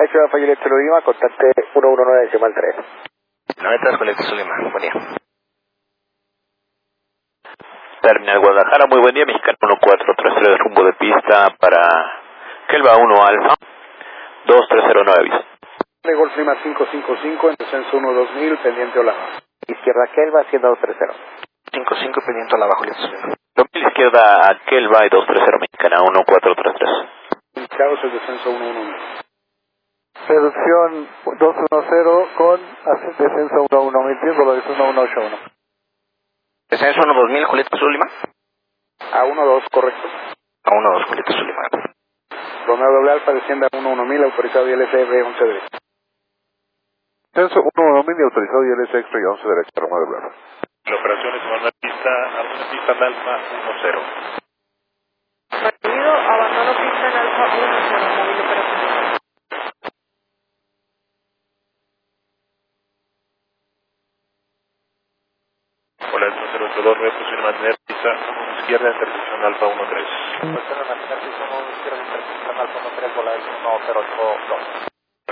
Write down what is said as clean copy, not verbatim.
Hecho Alfa Juliet Zulu Lima, contacte 119.3. 93 Juliet Zulu Lima, buen día. Terminal Guadalajara, muy buen día, mexicano 1433 rumbo de pista para Kelva 1 Alfa, 2309 aviso. De Golf Lima 555 en descenso 12000, pendiente Olava. Izquierda Kelva, 10230. 55 pendiente Olava, Juliet Zulu Lima. 2000 izquierda a Kelva y 230 mexicana 1433. Indicados el descenso 110. Reducción 210 con descenso 11000, valoración 1181. Descenso 12000 Juliet Zulu Lima. A 12, correcto. A 12 Juliet Zulu Lima. Romeo doble alfa desciende a 11000, autorizado ILSB 11 derecha. Descenso 11000 y autorizado ILS extra y 11 derecha, Romeo doble alfa. La operación es abandona pista en alfa 10. Recibido, abandono pista en alfa 10, móvil operativo. Hola, el 082, reposición mantener pista 1 izquierda, intersección alfa 13. Mantener pista 1 izquierda, intersección alfa 13, volar 1082.